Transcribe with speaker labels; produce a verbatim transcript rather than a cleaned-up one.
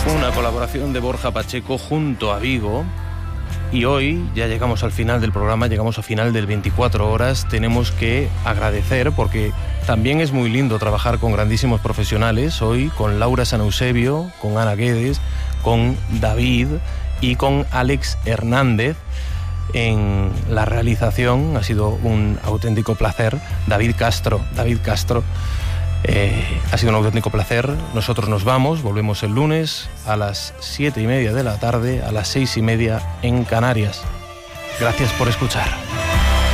Speaker 1: Una colaboración de Borja Pacheco junto a Vigo. Y hoy ya llegamos al final del programa, llegamos al final del veinticuatro horas. Tenemos que agradecer, porque también es muy lindo trabajar con grandísimos profesionales. Hoy con Laura San Eusebio, con Ana Guedes, con David y con Alex Hernández en la realización. Ha sido un auténtico placer. David Castro, David Castro. Eh, ha sido un auténtico placer. Nosotros nos vamos, volvemos el lunes a las siete y media de la tarde, a las seis y media en Canarias. Gracias por escuchar.